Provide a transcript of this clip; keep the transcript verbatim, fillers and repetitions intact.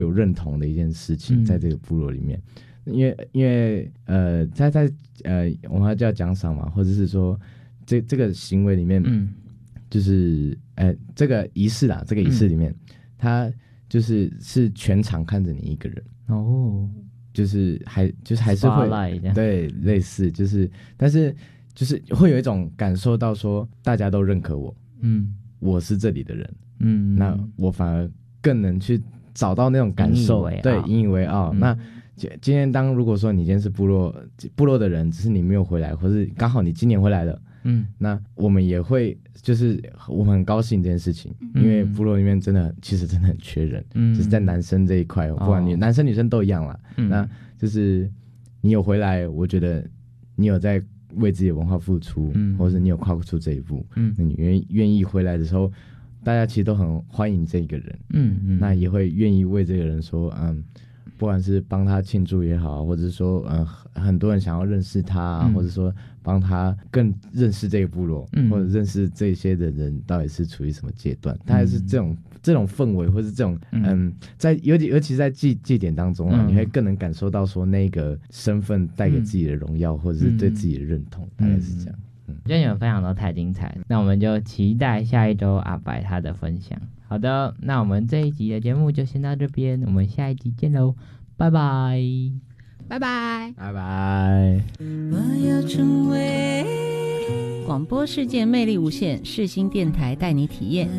有认同的一件事情，在这个部落里面。嗯、因为因为呃，在在呃，我们叫奖赏嘛，或者是说这这个行为里面，嗯，就是呃，这个仪式啦，这个仪式里面，嗯、它就是是全场看着你一个人哦。就是还就是还是会对类似，就是但是就是会有一种感受到说大家都认可我，嗯，我是这里的人，嗯，那我反而更能去找到那种感受，对，引以为傲。嗯、那今天当如果说你今天是部落部落的人，只是你没有回来，或是刚好你今年回来了。嗯，那我们也会就是我们很高兴这件事情，嗯、因为部落里面真的其实真的很缺人，嗯，就是在男生这一块，不管你、哦、男生女生都一样啦，嗯，那就是你有回来，我觉得你有在为自己的文化付出，嗯，或者你有跨出这一步，嗯，那你愿愿意回来的时候，大家其实都很欢迎这个人，嗯嗯，那也会愿意为这个人说，嗯。不管是帮他庆祝也好，或者是说，呃，很多人想要认识他、啊嗯，或者说帮他更认识这个部落，嗯、或者认识这些的人到底是处于什么阶段，大概是这种这种氛围，或是这种，嗯，嗯在尤其尤其在祭祭典当中啊、嗯，你会更能感受到说那个身份带给自己的荣耀，嗯、或者是对自己的认同，嗯、大概是这样。嗯， 我觉得你们分享都太精彩了，那我们就期待下一周阿白他的分享。好的，那我们这一集的节目就先到这边，我们下一集见喽，拜拜， 拜拜， 拜拜。 我要成为广播世界魅力无限，世新电台带你体验。